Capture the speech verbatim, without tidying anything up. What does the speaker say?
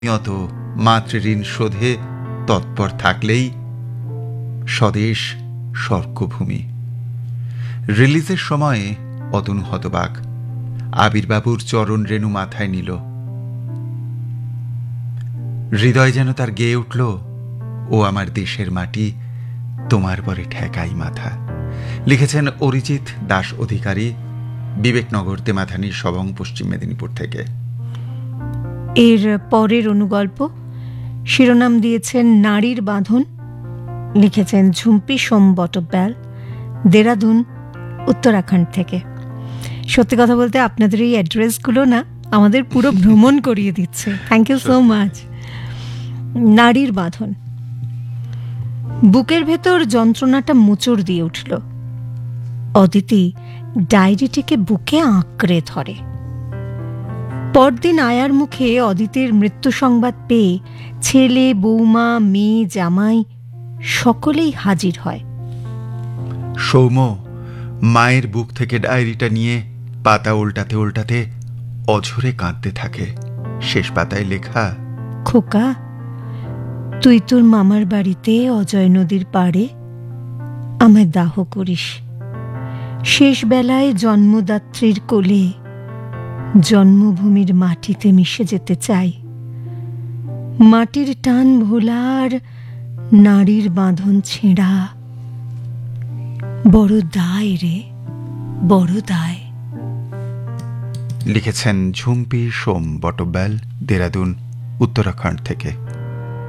নিয়ত মাতৃঋণ শোধে তৎপর থাকলেই স্বদেশ স্বর্গভূমি। রিলিজের সময়ে অতনু হতবাক। আবিরবাবুর চরণ রেণু মাথায় নিল। হৃদয় যেন তার গেয়ে উঠল, ও আমার দেশের মাটি, তোমার পরে ঠেকাই মাথা। লিখেছেন অরিজিৎ দাস অধিকারী, বিবেকনগর তেমাথানির সবং, পশ্চিম মেদিনীপুর থেকে। এর পরের অনুগল্প শিরোনাম দিয়েছেন নারীর বাঁধন, লিখেছেন ঝুম্পি সোম বটব্যাল, দেরাদুন, উত্তরাখণ্ড থেকে। সত্যি কথা বলতে আপনাদের এই অ্যাড্রেসগুলো না আমাদের পুরো ভ্রমণ করিয়ে দিচ্ছে। Thank you so much. নারীর বাঁধন। বুকের ভেতর যন্ত্রণাটা মোচড় দিয়ে উঠল। অদিতি ডায়েরিটিকে বুকে আঁকড়ে ধরে। পরদিন আয়ার মুখে অদিতির মৃত্যু সংবাদ পেয়ে ছেলে, বৌমা, মেয়ে, জামাই সকলেই হাজির হয়। সৌম মায়ের বুক থেকে ডায়েরিটা নিয়ে পাতা উল্টাতে উল্টাতে অঝরে কাঁদতে থাকে। শেষ পাতায় লেখা, খোকা, তুই তোর মামার বাড়িতে অজয় নদীর পাড়ে আমায় দাহ করিস। শেষ বেলায় জন্মদাত্রীর কোলে জন্মভূমির মাটিতে মিশে যেতে চাই। মাটির টান ভোলার, নারীর বাঁধন ছেঁড়া, বড় দায় রে, বড় দায়। লিখেছেন ঝুম্পি সোম বটব্যাল, দেরাদুন, উত্তরাখণ্ড থেকে।